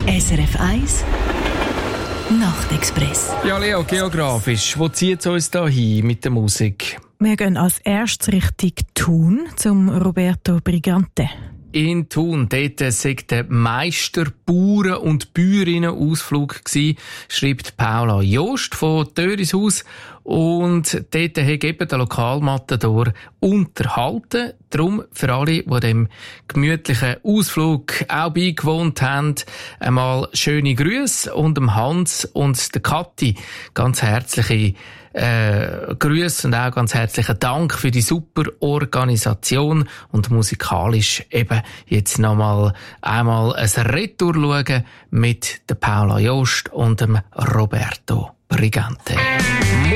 SRF 1 Nachtexpress. Ja, Leo, geografisch, wo zieht es uns da hin mit der Musik? Wir gehen als erstes Richtung Thun zum Roberto Brigante. In Thun, dort war der Meister-Bauern- und Bäuerinnen-Ausflug, schreibt Paula Jost von Törishaus. Und dort hat eben der Lokalmatador unterhalten. Darum für alle, die dem gemütlichen Ausflug auch beigewohnt haben, einmal schöne Grüße und dem Hans und der Kathi ganz herzliche Grüße und auch ganz herzlichen Dank für die super Organisation und musikalisch eben jetzt nochmal einmal ein Retour schauen mit der Paula Jost und dem Roberto Brigante.